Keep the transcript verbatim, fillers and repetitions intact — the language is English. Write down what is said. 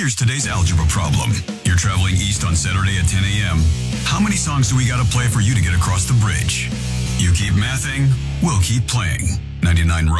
Here's today's algebra problem. You're traveling east on Saturday at ten a.m. How many songs do we gotta play for you to get across the bridge? You keep mathing, we'll keep playing. ninety-nine Rock.